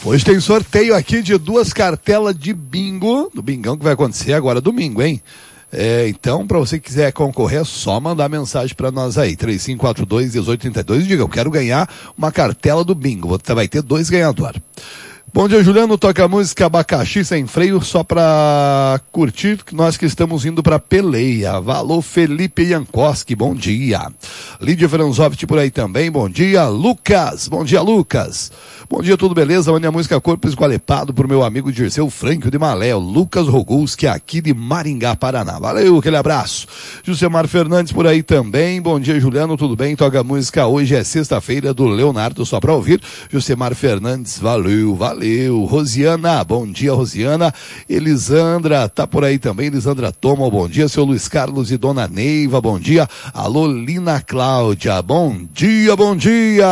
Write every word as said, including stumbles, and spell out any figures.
Hoje tem sorteio aqui de duas cartelas de bingo, do bingão que vai acontecer agora domingo, hein? É, então, para você que quiser concorrer, é só mandar mensagem para nós aí, três cinco quatro dois, um oito três dois, e diga, eu quero ganhar uma cartela do bingo, você vai ter dois ganhadores. Bom dia, Juliano, toca a música Abacaxi Sem Freio, só pra curtir, nós que estamos indo pra peleia. Valor, Felipe Jankowski, bom dia. Lídia Franzovic por aí também, bom dia. Lucas, bom dia, Lucas. Bom dia, tudo beleza? Mande a música Corpo Esgualepado pro meu amigo Dirceu Franco de Malé, o Lucas Roguski, aqui de Maringá, Paraná. Valeu, aquele abraço. Jusemar Fernandes por aí também, bom dia, Juliano, tudo bem? Toca a música, hoje é sexta-feira do Leonardo, só pra ouvir. Jusemar Fernandes, valeu, valeu. Valeu, Rosiana, bom dia, Rosiana. Elisandra, tá por aí também, Elisandra Toma, bom dia, seu Luiz Carlos e Dona Neiva, bom dia. Alô, Lina Cláudia, bom dia, bom dia.